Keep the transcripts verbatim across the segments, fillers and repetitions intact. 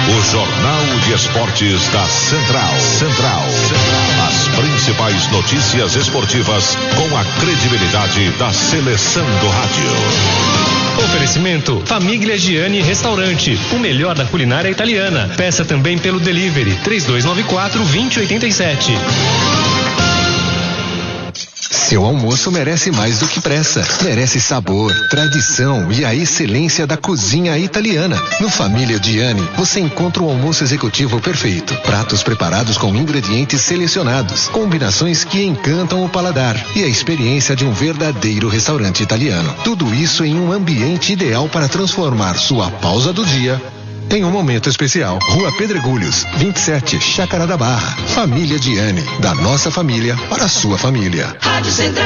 O Jornal de Esportes da Central. Central. As principais notícias esportivas com a credibilidade da seleção do rádio. Oferecimento Famiglia Gianni Restaurante, o melhor da culinária italiana. Peça também pelo delivery três dois nove quatro, dois zero oito sete. Seu almoço merece mais do que pressa. Merece sabor, tradição e a excelência da cozinha italiana. No Família Gianni, você encontra o almoço executivo perfeito. Pratos preparados com ingredientes selecionados, combinações que encantam o paladar e a experiência de um verdadeiro restaurante italiano. Tudo isso em um ambiente ideal para transformar sua pausa do dia em um momento especial. Rua Pedregulhos, vinte e sete, Chácara da Barra. Família Gianni, da nossa família para a sua família. Rádio Central.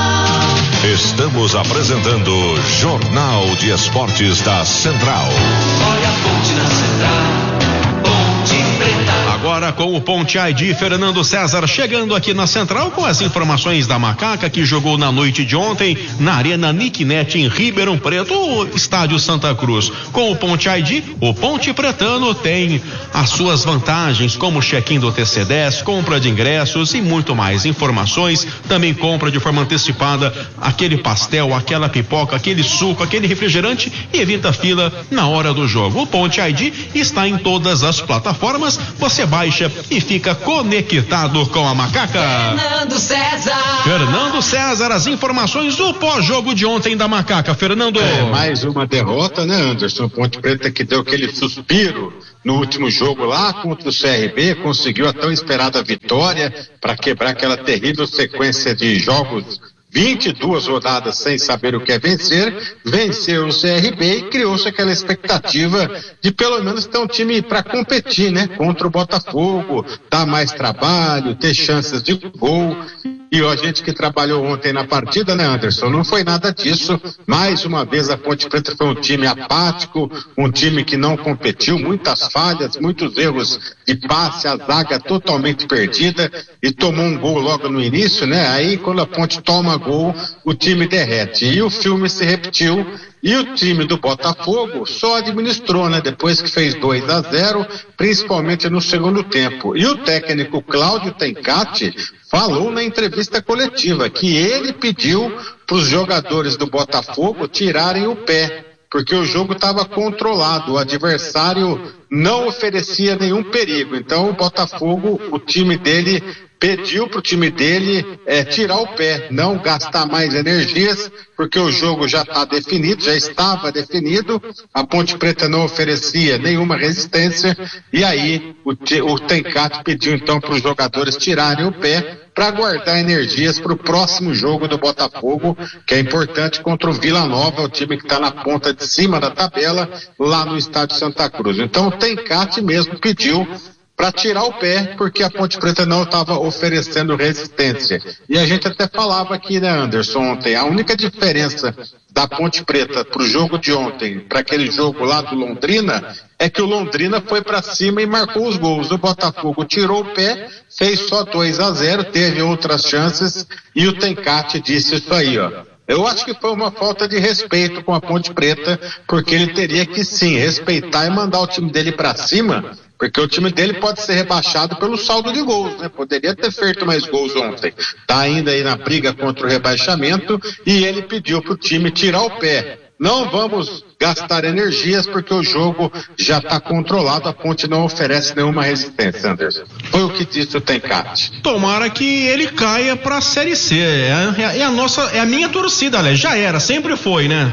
Estamos apresentando Jornal de Esportes da Central. Olha a ponte na Central, Ponte Preta. Agora com o Ponte I D, Fernando César chegando aqui na Central com as informações da Macaca, que jogou na noite de ontem na Arena Nicknet em Ribeirão Preto, o estádio Santa Cruz. Com o Ponte I D, o Ponte Pretano tem as suas vantagens, como check-in do T C dez, compra de ingressos e muito mais informações. Também compra de forma antecipada aquele pastel, aquela pipoca, aquele suco, aquele refrigerante e evita fila na hora do jogo. O Ponte I D está em todas as plataformas. Você baixa e fica conectado com a Macaca. Fernando César. Fernando César, as informações do pós-jogo de ontem da Macaca. Fernando. É, mais uma derrota, né, Anderson? Ponte Preta que deu aquele suspiro no último jogo lá contra o C R B, conseguiu a tão esperada vitória para quebrar aquela terrível sequência de jogos, vinte e duas rodadas sem saber o que é vencer, venceu o C R B e criou-se aquela expectativa de pelo menos ter um time para competir, né? Contra o Botafogo, dar mais trabalho, ter chances de gol. E a gente que trabalhou ontem na partida, né, Anderson? Não foi nada disso. Mais uma vez a Ponte Preta foi um time apático, um time que não competiu, muitas falhas, muitos erros de passe, a zaga totalmente perdida e tomou um gol logo no início, né? Aí quando a Ponte toma gol, o time derrete. E o filme se repetiu. E o time do Botafogo só administrou, né? Depois que fez dois a zero, principalmente no segundo tempo. E o técnico Cláudio Tencati falou na entrevista coletiva que ele pediu para os jogadores do Botafogo tirarem o pé, porque o jogo estava controlado, o adversário não oferecia nenhum perigo. Então o Botafogo, o time dele pediu para o time dele é, tirar o pé, não gastar mais energias, porque o jogo já está definido, já estava definido, a Ponte Preta não oferecia nenhuma resistência, e aí o, o Tencati pediu então para os jogadores tirarem o pé para guardar energias para o próximo jogo do Botafogo, que é importante contra o Vila Nova, o time que está na ponta de cima da tabela, lá no estádio Santa Cruz. Então o Tencati mesmo pediu para tirar o pé, porque a Ponte Preta não estava oferecendo resistência. E a gente até falava aqui, né, Anderson, ontem, a única diferença da Ponte Preta para o jogo de ontem, para aquele jogo lá do Londrina, é que o Londrina foi para cima e marcou os gols. O Botafogo tirou o pé, fez só dois a zero, teve outras chances, e o Tencati disse isso aí, ó. Eu acho que foi uma falta de respeito com a Ponte Preta, porque ele teria que sim respeitar e mandar o time dele para cima, porque o time dele pode ser rebaixado pelo saldo de gols, né? Poderia ter feito mais gols ontem. Tá ainda aí na briga contra o rebaixamento e ele pediu pro time tirar o pé. Não vamos gastar energias porque o jogo já está controlado, a Ponte não oferece nenhuma resistência, Anderson. Foi o que disse o Tencati. Tomara que ele caia para a Série C. É, é, é a nossa, é a minha torcida, aliás, já era, sempre foi, né?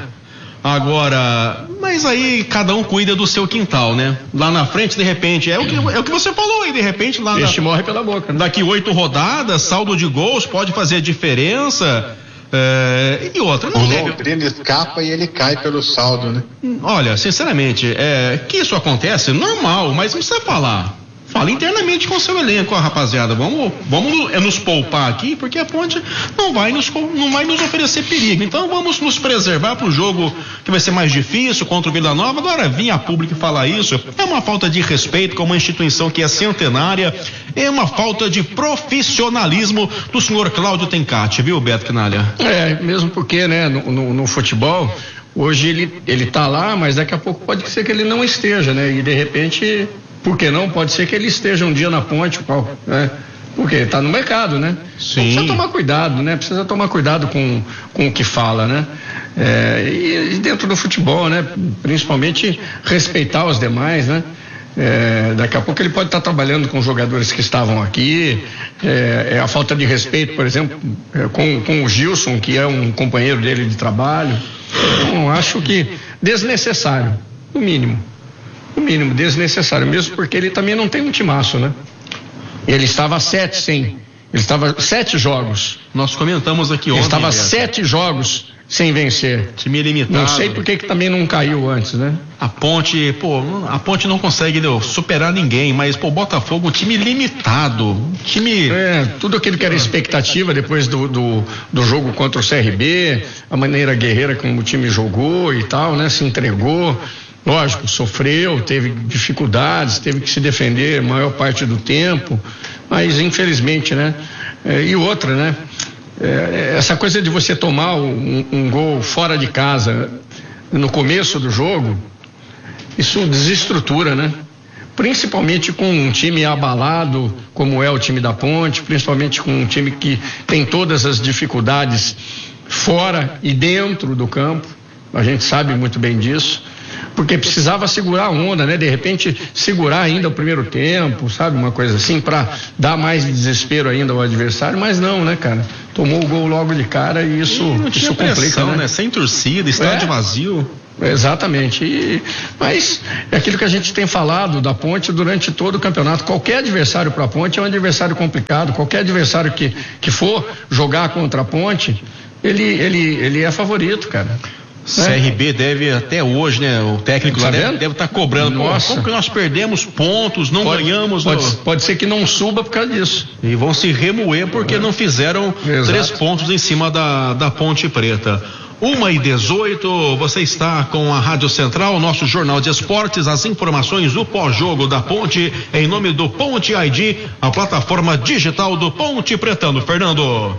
Agora, mas aí cada um cuida do seu quintal, né? Lá na frente, de repente, é o que, é o que você falou aí, de repente lá. Este na, morre pela boca. Daqui oito rodadas, saldo de gols pode fazer a diferença. É, e outra, não o deve... Londrina escapa e ele cai pelo saldo, né? Olha, sinceramente, é, que isso acontece, normal, mas não precisa falar. Fala internamente com o seu elenco, ó, rapaziada. Vamos, vamos é, nos poupar aqui, porque a Ponte não vai, nos, não vai nos oferecer perigo. Então vamos nos preservar para o jogo que vai ser mais difícil contra o Vila Nova. Agora, vir a público falar isso é uma falta de respeito com uma instituição que é centenária, é uma falta de profissionalismo do senhor Cláudio Tencati, viu, Beto Quinalha? É, mesmo porque, né, no, no, no futebol, Hoje ele ele está lá, mas daqui a pouco pode ser que ele não esteja, né? E de repente, por que não? Pode ser que ele esteja um dia na ponte, né? Porque está no mercado, né? Sim. Precisa tomar cuidado, né? Precisa tomar cuidado com, com o que fala, né? É, e, e dentro do futebol, né? Principalmente respeitar os demais, né? É, daqui a pouco ele pode estar trabalhando com jogadores que estavam aqui, é, é a falta de respeito, por exemplo, é, com, com o Gilson, que é um companheiro dele de trabalho. Então, acho que desnecessário, no mínimo, no mínimo desnecessário, mesmo porque ele também não tem um timaço, né? Ele estava sete sem, ele estava sete jogos. Nós comentamos aqui ontem. Ele estava sete jogos sem vencer. Time limitado. Não sei por que que também não caiu antes, né? A Ponte, pô, a Ponte não consegue deu, superar ninguém, mas, pô, Botafogo, um time limitado, um time... É, tudo aquilo que era expectativa depois do, do, do jogo contra o C R B, a maneira guerreira como o time jogou e tal, né? Se entregou, lógico, sofreu, teve dificuldades, teve que se defender a maior parte do tempo, mas infelizmente, né? É, e outra, né? É, essa coisa de você tomar um, um gol fora de casa no começo do jogo, isso desestrutura, né? Principalmente com um time abalado como é o time da Ponte, principalmente com um time que tem todas as dificuldades fora e dentro do campo, a gente sabe muito bem disso, porque precisava segurar a onda, né? De repente segurar ainda o primeiro tempo, sabe? Uma coisa assim, para dar mais desespero ainda ao adversário, mas não, né, cara? Tomou o gol logo de cara e isso, e não isso tinha complica, pressão, né? né? Sem torcida, estádio é. vazio. Exatamente, e, mas é aquilo que a gente tem falado da Ponte durante todo o campeonato. Qualquer adversário para a Ponte é um adversário complicado, qualquer adversário que, que for jogar contra a Ponte, ele, ele, ele é favorito, cara. C R B é. deve até hoje, né? O técnico lá deve, deve estar tá cobrando. Nossa. Como que nós perdemos pontos, não pode, ganhamos? Pode, no... pode ser que não suba por causa disso. E vão se remoer porque é. não fizeram Exato. três pontos em cima da, da Ponte Preta. Uma e dezoito, você está com a Rádio Central, nosso Jornal de Esportes, as informações do pós-jogo da Ponte, em nome do Ponte I D, a plataforma digital do Ponte Pretano. Fernando.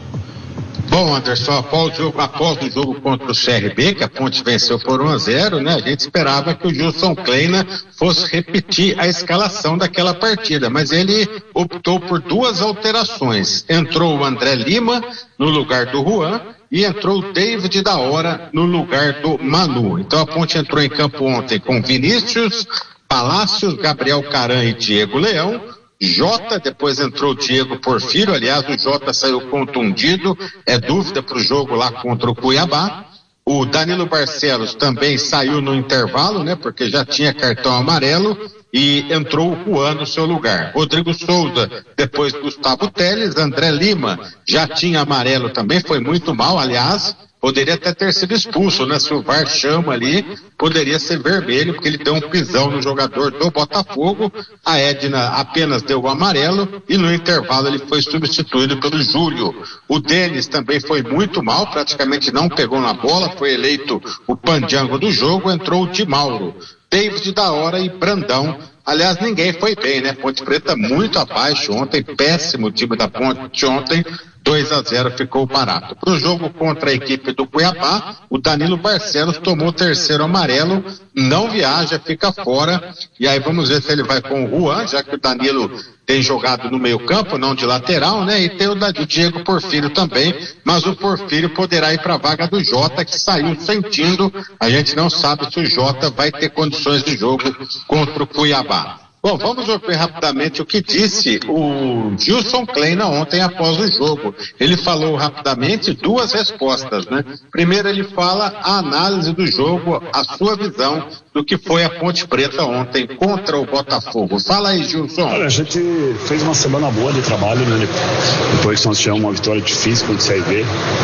Bom, Anderson, após o jogo, após o jogo contra o C R B, que a Ponte venceu por um a zero, né? A gente esperava que o Gilson Kleina fosse repetir a escalação daquela partida, mas ele optou por duas alterações. Entrou o André Lima no lugar do Juan e entrou o David da Hora no lugar do Manu. Então a Ponte entrou em campo ontem com Vinícius, Palácios, Gabriel Caran e Diego Leão. Jota, depois entrou o Diego Porfírio, aliás o Jota saiu contundido, é dúvida para o jogo lá contra o Cuiabá. O Danilo Barcelos também saiu no intervalo, né, porque já tinha cartão amarelo, e entrou o Juan no seu lugar. Rodrigo Souza, depois Gustavo Teles. André Lima já tinha amarelo também, foi muito mal, aliás, poderia até ter sido expulso, né? Se o V A R chama ali, poderia ser vermelho, porque ele deu um pisão no jogador do Botafogo. A Edna apenas deu o amarelo e no intervalo ele foi substituído pelo Júlio. O Denis também foi muito mal, praticamente não pegou na bola, foi eleito o pandiango do jogo. Entrou o Di Mauro, David da Hora e Brandão. Aliás, ninguém foi bem, né? Ponte Preta muito abaixo ontem, péssimo o time da Ponte ontem, dois a zero ficou barato. Para o jogo contra a equipe do Cuiabá, o Danilo Barcelos tomou o terceiro amarelo, não viaja, fica fora, e aí vamos ver se ele vai com o Juan, já que o Danilo tem jogado no meio campo, não de lateral, né? E tem o, o Diego Porfírio também, mas o Porfírio poderá ir para a vaga do Jota, que saiu sentindo. A gente não sabe se o Jota vai ter condições de jogo contra o Cuiabá. Bom, vamos ver rapidamente o que disse o Gilson Kleina ontem após o jogo. Ele falou rapidamente duas respostas, né? Primeiro ele fala a análise do jogo, a sua visão do que foi a Ponte Preta ontem contra o Botafogo. Fala aí, Gilson. Olha, a gente fez uma semana boa de trabalho, né? Depois que nós tivemos uma vitória difícil contra o C R B.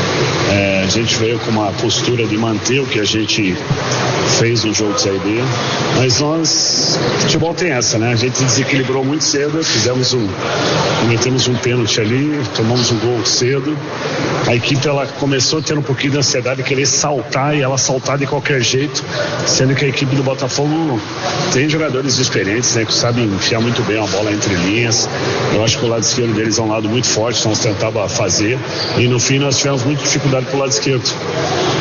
É, a gente veio com uma postura de manter o que a gente fez no jogo do C R B, mas nós, futebol tem essa, né? A gente desequilibrou muito cedo, fizemos um, metemos um pênalti ali, tomamos um gol cedo. A equipe, ela começou a ter um pouquinho de ansiedade, querer saltar, e ela saltar de qualquer jeito, sendo que a equipe do Botafogo tem jogadores experientes, né, que sabem enfiar muito bem a bola entre linhas. Eu acho que o lado esquerdo deles é um lado muito forte, que nós tentávamos fazer, e no fim nós tivemos muita dificuldade pro lado esquerdo. Então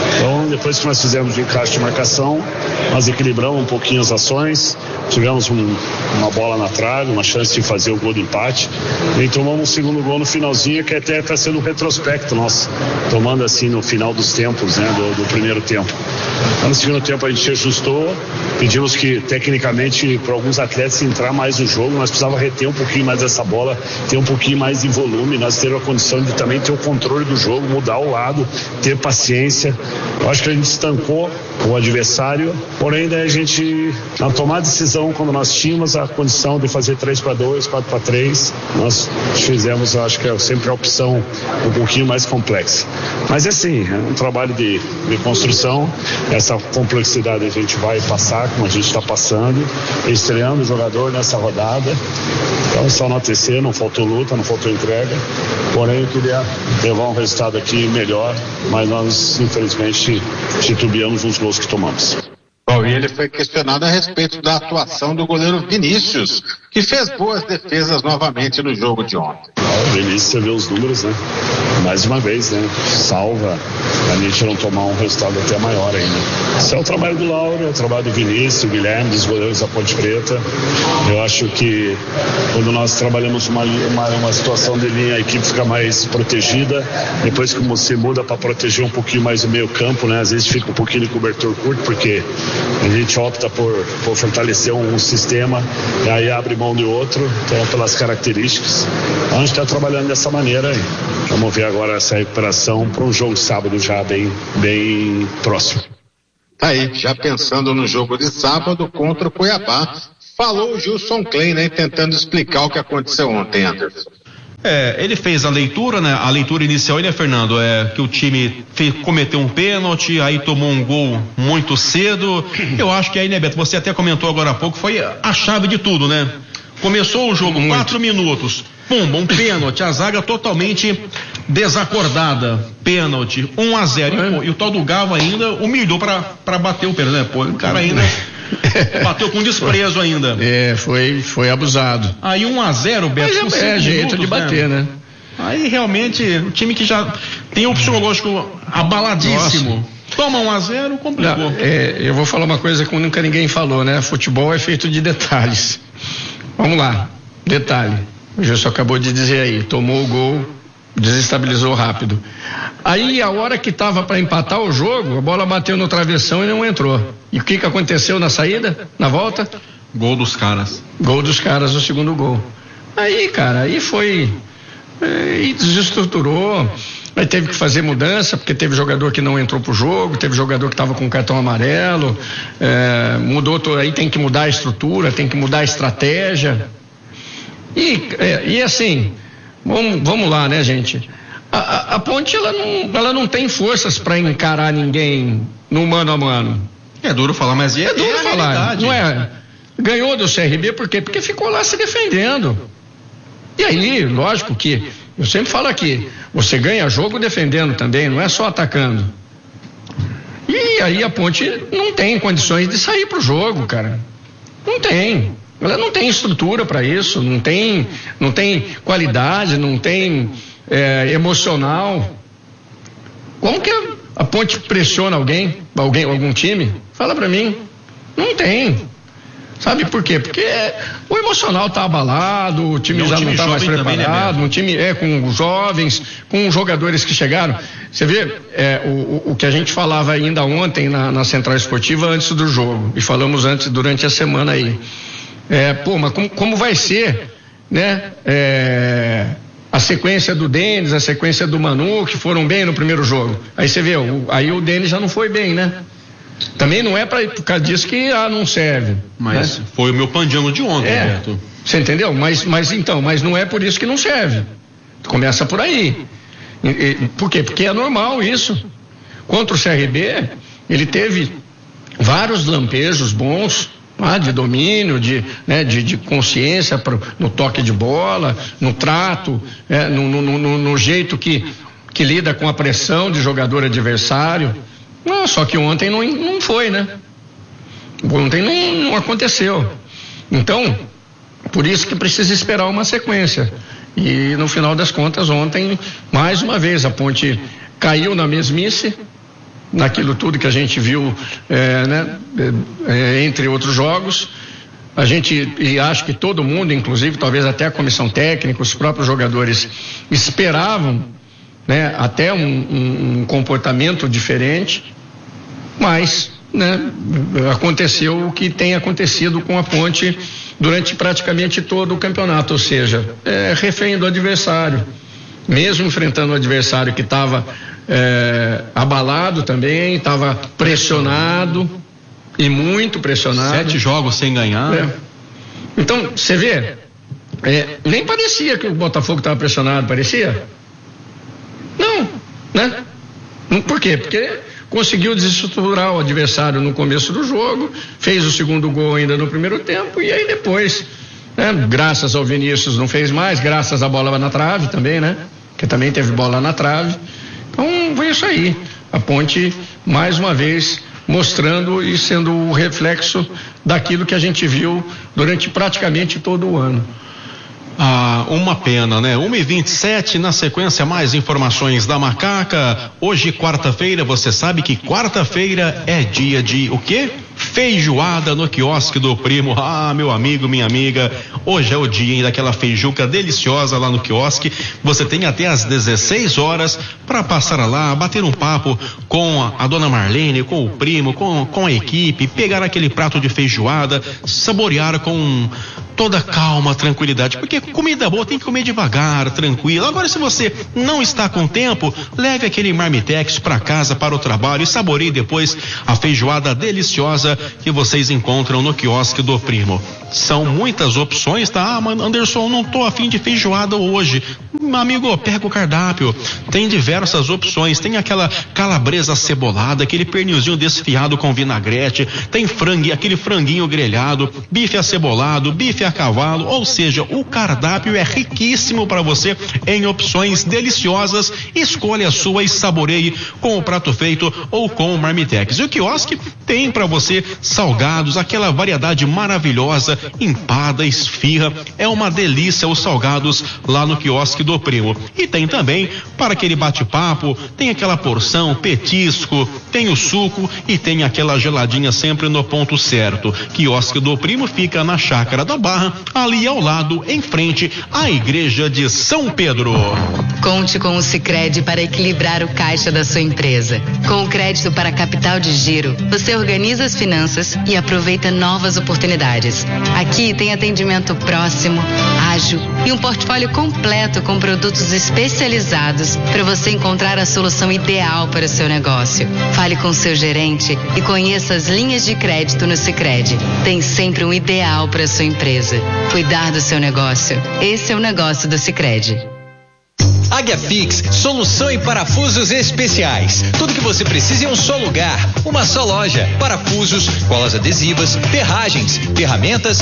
marcação. Depois que nós fizemos o encaixe de marcação, nós equilibramos um pouquinho as ações, tivemos um, uma bola na trave, uma chance de fazer o gol de empate, e tomamos um segundo gol no finalzinho, que até está sendo um retrospecto nosso, tomando assim no final dos tempos, né, do, do primeiro tempo. Então, no segundo tempo a gente ajustou, pedimos que tecnicamente para alguns atletas entrar mais no jogo, nós precisávamos reter um pouquinho mais dessa bola, ter um pouquinho mais de volume, nós ter a condição de também ter o controle do jogo, mudar o lado, ter paciência. Eu acho que a gente estancou o adversário, porém daí a gente, na tomada de decisão, quando nós tínhamos a condição de fazer três para dois, quatro para três, nós fizemos, acho que é sempre a opção um pouquinho mais complexa. Mas é assim, é um trabalho de, de construção, essa complexidade a gente vai passar, como a gente está passando, estreando o jogador nessa rodada. Então, só no A T C, não faltou luta, não faltou entrega, porém eu queria levar um resultado aqui melhor, mas nós infelizmente titubeamos nos gols que tomamos. Bom, e ele foi questionado a respeito da atuação do goleiro Vinícius, que fez boas defesas novamente no jogo de ontem. O Vinícius, você vê os números, né? Mais uma vez, né? Salva a gente não tomar um resultado até maior ainda. Esse é o trabalho do Lauro, é o trabalho do Vinícius, do Guilherme, dos goleiros da Ponte Preta. Eu acho que quando nós trabalhamos uma, uma, uma situação de linha, a equipe fica mais protegida. Depois que você muda para proteger um pouquinho mais o meio campo, né? Às vezes fica um pouquinho de cobertor curto, porque a gente opta por, por fortalecer um, um sistema e aí abre mão de outro, então pelas características. Então, a gente está trabalhando dessa maneira aí. Vamos ver agora essa recuperação para um jogo sábado já bem, bem próximo. Tá aí, já pensando no jogo de sábado contra o Cuiabá, falou o Gilson Klein, né, tentando explicar o que aconteceu ontem, Anderson. É, ele fez a leitura, né? A leitura inicial, né, Fernando? É que o time fez, cometeu um pênalti, aí tomou um gol muito cedo. Eu acho que aí, né, Beto, você até comentou agora há pouco, foi a chave de tudo, né? Começou o jogo, muito. Quatro minutos, pumba, um pênalti, a zaga totalmente desacordada, pênalti, um a zero, é. e, pô, e o tal do Gava ainda humilhou pra, pra bater o pênalti, né? Pô, o cara ainda bateu com desprezo ainda. É, foi, foi abusado. Aí um a zero, Beto, mas é, é jeito minutos, de bater, né? né? Aí realmente, o time que já tem o psicológico abaladíssimo. Nossa. Toma um a zero, complicou. Não, é, eu vou falar uma coisa que nunca ninguém falou, né? Futebol é feito de detalhes. Vamos lá, detalhe. O Gilson acabou de dizer aí, tomou o gol, desestabilizou rápido. Aí a hora que estava para empatar o jogo, a bola bateu no travessão e não entrou. E o que que aconteceu na saída, na volta? Gol dos caras. Gol dos caras, o segundo gol. Aí, cara, aí foi, aí desestruturou. Aí teve que fazer mudança, porque teve jogador que não entrou pro jogo, teve jogador que estava com cartão amarelo, é, mudou, aí tem que mudar a estrutura, tem que mudar a estratégia. E, é, e assim, vamos, vamos lá, né, gente? A, a, a Ponte, ela não, ela não tem forças para encarar ninguém no mano a mano. É duro falar, mas é, é duro é falar, não é? Ganhou do C R B, por quê? Porque ficou lá se defendendo. E aí, lógico que, eu sempre falo aqui, você ganha jogo defendendo também, não é só atacando. E aí a Ponte não tem condições de sair pro jogo, cara. Não tem. Ela não tem estrutura para isso, não tem, não tem qualidade, não tem é, emocional. Como que a Ponte pressiona alguém, alguém, algum time? Fala para mim. Não tem. Sabe por quê? Porque o emocional tá abalado, o time já não está mais preparado, um time é com jovens, com jogadores que chegaram. Você vê é, o, o que a gente falava ainda ontem na, na Central Esportiva antes do jogo, e falamos antes durante a semana aí. É, pô, mas como, como vai ser, né? É, a sequência do Denis, a sequência do Manu, que foram bem no primeiro jogo. Aí você vê, o, aí o Denis já não foi bem, né? Também não é pra, por causa disso que ah, não serve. Mas né? Foi o meu pandiano de ontem, é, Beto. Você entendeu? Mas, mas então, mas não é por isso que não serve. Começa por aí. E, e, por quê? Porque é normal isso. Contra o C R B, ele teve vários lampejos bons, ah, de domínio, de, né, de, de consciência pro, no toque de bola, no trato, é, no, no, no, no jeito que, que lida com a pressão de jogador adversário. Não, só que ontem não, não foi, né? Ontem não, não aconteceu. Então, por isso que precisa esperar uma sequência. E no final das contas, ontem, mais uma vez, a Ponte caiu na mesmice, naquilo tudo que a gente viu, é, né, é, entre outros jogos. A gente, e acho que todo mundo, inclusive talvez até a comissão técnica, os próprios jogadores esperavam, né, até um, um, um comportamento diferente, mas, né, aconteceu o que tem acontecido com a Ponte durante praticamente todo o campeonato, ou seja, é refém do adversário, mesmo enfrentando um adversário que estava é, abalado também, estava pressionado e muito pressionado. Sete jogos sem ganhar. É. Então, você vê, é, nem parecia que o Botafogo estava pressionado, parecia? Não, né? Por quê? Porque conseguiu desestruturar o adversário no começo do jogo, fez o segundo gol ainda no primeiro tempo, e aí depois, né, graças ao Vinícius não fez mais, graças à bola na trave também, né? Que também teve bola na trave. Então, foi isso aí. A Ponte, mais uma vez, mostrando e sendo o reflexo daquilo que a gente viu durante praticamente todo o ano. Ah, uma pena, né? uma e vinte e sete, na sequência, mais informações da Macaca. Hoje, quarta-feira, você sabe que quarta-feira é dia de o quê? Feijoada no quiosque do Primo. Ah, meu amigo, minha amiga, hoje é o dia, hein, daquela feijuca deliciosa lá no quiosque. Você tem até às dezesseis horas para passar lá, bater um papo com a, a dona Marlene, com o Primo, com, com a equipe, pegar aquele prato de feijoada, saborear com toda calma, tranquilidade, porque comida boa tem que comer devagar, tranquilo. Agora, se você não está com tempo, leve aquele marmitex para casa, para o trabalho, e saboreie depois a feijoada deliciosa que vocês encontram no quiosque do Primo. São muitas opções, tá? Ah, mas Anderson, não tô afim de feijoada hoje. Meu amigo, pega o cardápio. Tem diversas opções. Tem aquela calabresa cebolada, aquele pernilzinho desfiado com vinagrete, tem frango, aquele franguinho grelhado, bife acebolado, bife a cavalo, ou seja, o cardápio é riquíssimo para você em opções deliciosas. Escolha a sua e saboreie com o prato feito ou com o marmitex. E o quiosque tem para você salgados, aquela variedade maravilhosa, empada, esfirra, é uma delícia os salgados lá no quiosque do Primo. E tem também para aquele bate-papo, tem aquela porção, petisco, tem o suco e tem aquela geladinha sempre no ponto certo. Quiosque do Primo fica na Chácara da Barra, ali ao lado, em frente à Igreja de São Pedro. Conte com o Sicredi para equilibrar o caixa da sua empresa. Com o crédito para capital de giro, você organiza as finanças e aproveita novas oportunidades. Aqui tem atendimento próximo, ágil e um portfólio completo com produtos especializados para você encontrar a solução ideal para o seu negócio. Fale com seu gerente e conheça as linhas de crédito no Sicredi. Tem sempre um ideal para a sua empresa. Cuidar do seu negócio. Esse é o negócio do Sicredi. Águia Fix, solução em parafusos especiais. Tudo que você precisa em um só lugar, uma só loja. Parafusos, colas adesivas, ferragens, ferramentas